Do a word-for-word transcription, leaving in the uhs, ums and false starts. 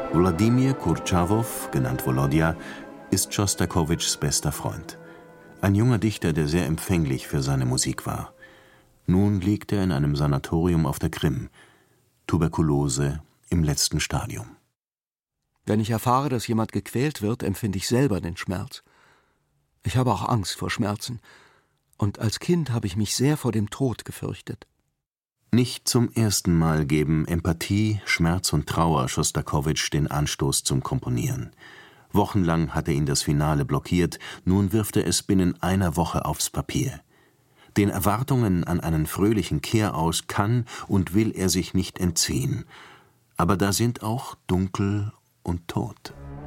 Wladimir Kurtschavow, genannt Volodya, ist Schostakowitschs bester Freund. Ein junger Dichter, der sehr empfänglich für seine Musik war. Nun liegt er in einem Sanatorium auf der Krim. Tuberkulose im letzten Stadium. Wenn ich erfahre, dass jemand gequält wird, empfinde ich selber den Schmerz. Ich habe auch Angst vor Schmerzen. Und als Kind habe ich mich sehr vor dem Tod gefürchtet. Nicht zum ersten Mal geben Empathie, Schmerz und Trauer Schostakowitsch den Anstoß zum Komponieren. Wochenlang hatte ihn das Finale blockiert, nun wirft er es binnen einer Woche aufs Papier. Den Erwartungen an einen fröhlichen Kehraus kann und will er sich nicht entziehen. Aber da sind auch Dunkel und Tod.